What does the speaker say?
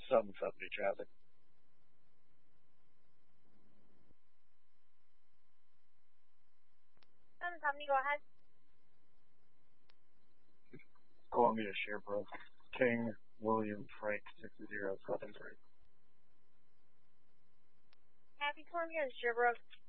770 traffic. Go ahead. Columbia Sherbrooke, King William Frank 6073. Happy Columbia and Sherbrooke.